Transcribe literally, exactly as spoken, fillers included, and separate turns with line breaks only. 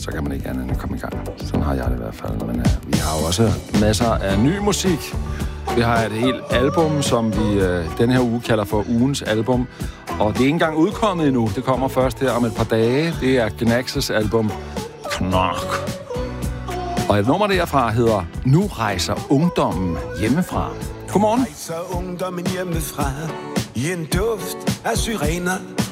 så kan man ikke andet end at komme i gang. Sådan har jeg det i hvert fald. Men uh, vi har jo også masser af ny musik. Vi har et helt album, som vi uh, den her uge kalder for ugens album. Og det er ikke engang udkommet endnu. Det kommer først her om et par dage. Det er Gnax's album Knock. Og et nummer derfra hedder Nu rejser ungdommen hjemmefra. Godmorgen.
Rejser ungdommen hjemmefra i en duft af syrener